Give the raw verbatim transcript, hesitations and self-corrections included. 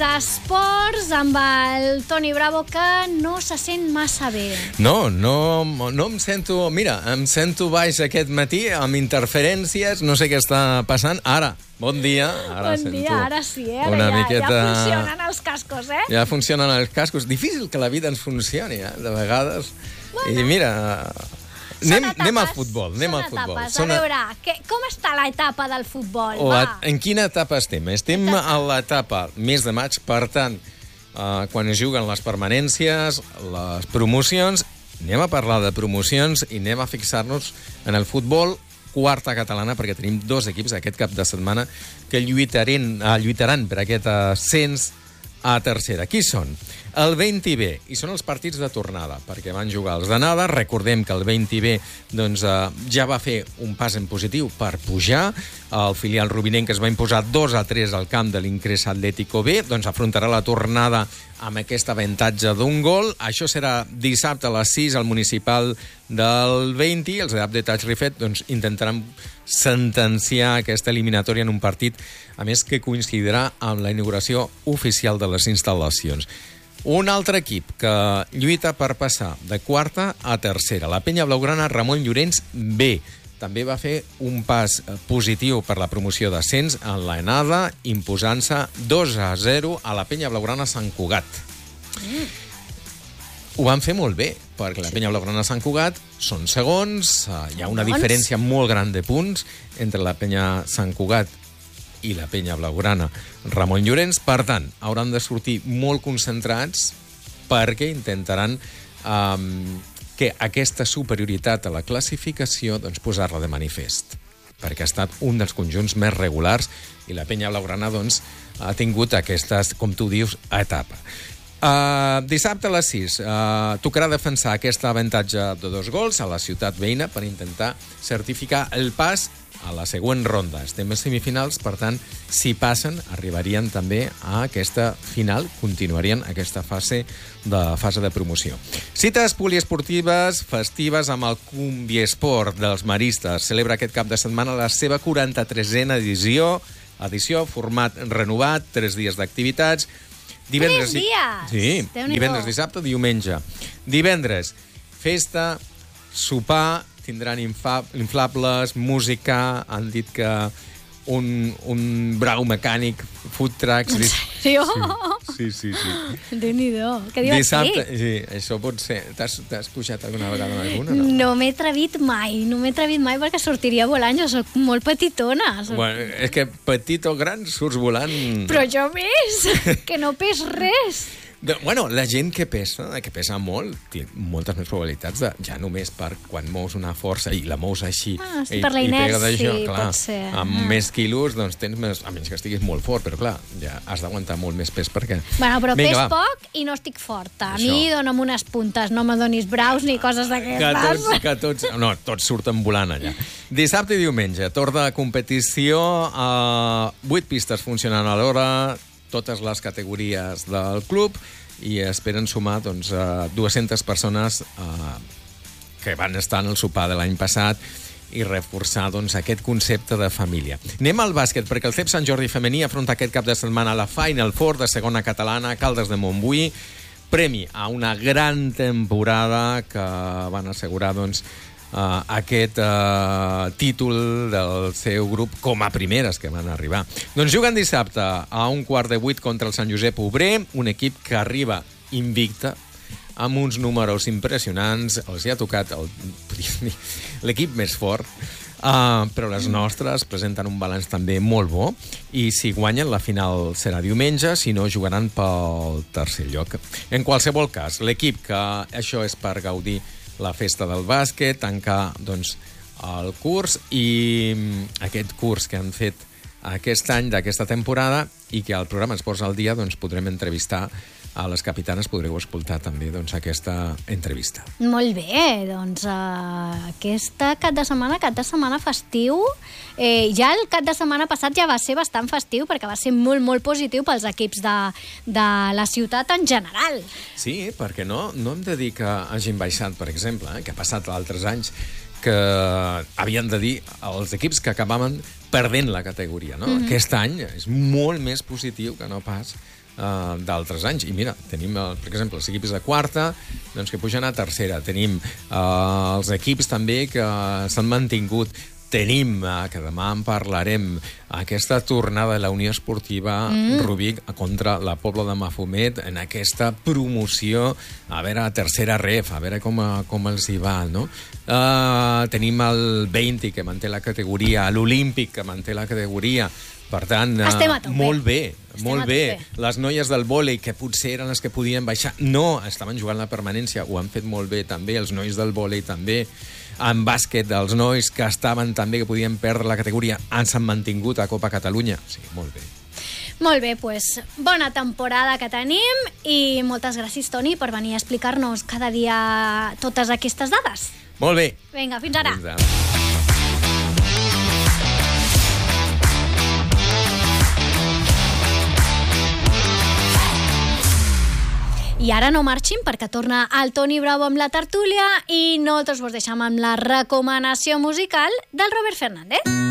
D'esports amb el Toni Bravo, que no se sent massa bé. No, no, no em sento... Mira, em sento baix aquest matí amb interferències, no sé què està passant. Ara, bon dia. Ara bon sento dia, ara sí, eh? Ara una ja, miqueta... ja funcionen els cascos, eh? Ja funcionen els cascos. Difícil que la vida ens funcioni, eh? De vegades. Bueno. I mira... Anem, etapes, anem al futbol, anem al futbol. Etapes. A veure, que, com està l'etapa del futbol? O Va. a, en quina etapa estem? Estem etapa. a l'etapa mes de maig, per tant, uh, quan es juguen les permanències, les promocions, anem a parlar de promocions i anem a fixar-nos en el futbol quarta catalana, perquè tenim dos equips aquest cap de setmana que lluitaran, uh, lluitaran per aquest ascens a tercera. Qui són? El Venti B, i són els partits de tornada, perquè van jugar els d'anada. Recordem que el Venti B doncs, eh, ja va fer un pas en positiu per pujar. El filial rubinenc es va imposar dos a tres al camp de l'Incrés Atlético B, doncs afrontarà la tornada amb aquest avantatge d'un gol. Això serà dissabte a les sis al municipal del Venti. Els de Abdetaj Rifet doncs, intentaran sentenciar aquesta eliminatòria en un partit, a més que coincidirà amb la inauguració oficial de les instal·lacions. Un altre equip que lluita per passar de quarta a tercera, la Penya Blaugrana Ramon Llorenç B. També va fer un pas positiu per la promoció d'ascens en l'anada, imposant-se dos a zero a la Penya Blaugrana Sant Cugat. Mm. Ho van fer molt bé, perquè la Penya Blaugrana Sant Cugat són segons, hi ha una diferència molt gran de punts entre la Penya Sant Cugat i la Penya Blaugrana Ramon Llorenç. Per tant, hauran de sortir molt concentrats perquè intentaran um, que aquesta superioritat a la classificació doncs, posar-la de manifest, perquè ha estat un dels conjunts més regulars i la Penya Blaugrana doncs, ha tingut aquestes, com tu dius, etapa. Uh, dissabte a les sis uh, tocarà defensar aquest avantatge de dos gols a la ciutat veïna per intentar certificar el pas a la següent ronda. Estem a semifinals, per tant, si passen, arribarien també a aquesta final, continuarien aquesta fase de fase de promoció. Cites poliesportives festives amb el Cumbiesport dels maristes. Celebra aquest cap de setmana la seva quaranta-tresena edició, edició, format renovat, tres dies d'activitats. Divendres, tres dies? Sí, divendres, dissabte, diumenge. Divendres, festa, sopar, tindran inflables, música, han dit que un, un brau mecànic, food trucks... En sèrio? Sí, sí, sí. sí. Déu-n'hi-do, que divertit. Dissabte, sí, això pot ser... T'has pujat alguna vegada en alguna? No, no m'he atrevit mai, no m'he atrevit mai perquè sortiria volant, jo soc molt petitona. Soc... Bueno, és que petit o gran surts volant... Però jo més, que no pes res. De, bueno, la gent que pesa, que pesa molt, té moltes més probabilitats de, ja només per quan mous una força i la mous així ah, sí, i, per la inèrcia, sí, clar, pot ser. Amb ah. més quilos, doncs tens més, a menys que estiguis molt fort, però clar, ja has d'aguantar molt més pes perquè... Bueno, però Vinga, pes va. poc i no estic forta. A Això. mi dona'm unes puntes, no me donis braus ni coses d'aquestes. Que tots, que tots, no, tots surten volant allà. Dissabte i diumenge, torn de competició, uh, vuit pistes funcionant a l'hora, totes les categories del club, i esperen sumar doncs, uh, dues-centes persones uh, que van estar en el sopar de l'any passat i reforçar doncs, aquest concepte de família. Anem al bàsquet, perquè el C E P Sant Jordi femení afronta aquest cap de setmana la Final Four de segona catalana, Caldes de Montbui, premi a una gran temporada que van assegurar doncs, Uh, aquest uh, títol del seu grup com a primeres que van arribar. Doncs juguen dissabte a un quart de vuit contra el Sant Josep Obrer, un equip que arriba invicte, amb uns números impressionants. Els hi ha tocat l'equip més fort, uh, però les nostres presenten un balanç també molt bo, i si guanyen la final serà diumenge, si no jugaran pel tercer lloc. En qualsevol cas, l'equip que això és per gaudir la festa del bàsquet, tancar doncs, el curs i aquest curs que han fet aquest any d'aquesta temporada i que al programa Esports al Dia doncs, podrem entrevistar a les capitanes, podreu escoltar també doncs, aquesta entrevista. Molt bé, doncs uh, aquesta cap de setmana, cap de setmana festiu, eh, ja el cap de setmana passat ja va ser bastant festiu perquè va ser molt, molt positiu pels equips de, de la ciutat en general. Sí, perquè no, no hem de dir que hagin baixat, per exemple, eh, que ha passat altres anys que havien de dir els equips que acabaven perdent la categoria, no? Mm-hmm. Aquest any és molt més positiu que no pas uh, d'altres anys. I mira, tenim, uh, per exemple, els equips de quarta doncs, que pugen a tercera. Tenim uh, els equips també que s'han mantingut. Tenim, uh, que demà en parlarem, aquesta tornada de la Unió Esportiva mm. Rubí contra la Pobla de Mafumet en aquesta promoció, a veure, a tercera ref, a veure com, com els hi va, no? Uh, tenim el vint que manté la categoria, l'Olímpic que manté la categoria. Per tant, uh, molt bé, Estem molt bé. Les noies del vòlei, que potser eren les que podien baixar, no, estaven jugant la permanència, ho han fet molt bé també, els nois del vòlei també. En bàsquet, dels nois que estaven també, que podien perdre la categoria, s'han mantingut a Copa Catalunya. Sí, molt bé. Molt bé, doncs bona temporada que tenim i moltes gràcies, Toni, per venir a explicar-nos cada dia totes aquestes dades. Molt bé. Vinga, fins ara. Fins ara. I ara no marxin perquè torna el Toni Bravo amb la tertúlia i nosaltres vos deixem amb la recomanació musical del Robert Fernández.